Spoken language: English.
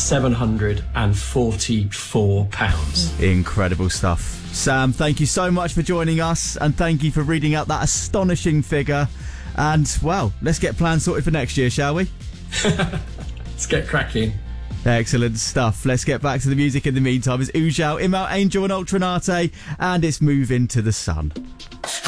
£744. Incredible stuff. Sam, thank you so much for joining us, and thank you for reading out that astonishing figure. And, well, let's get plans sorted for next year, shall we? Let's get cracking. Excellent stuff. Let's get back to the music in the meantime. It's Ujao, Imal, Angel and Ultranate, and it's Move Into the Sun.